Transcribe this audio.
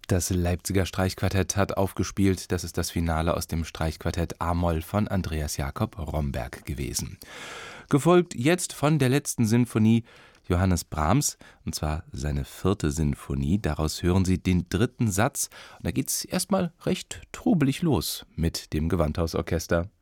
Das Leipziger Streichquartett hat aufgespielt. Das ist das Finale aus dem Streichquartett a-Moll von Andreas Jakob Romberg gewesen. Gefolgt jetzt von der letzten Sinfonie Johannes Brahms, und zwar seine 4. Sinfonie. Daraus hören Sie den 3. Satz. Und da geht's erstmal recht trubelig los mit dem Gewandhausorchester.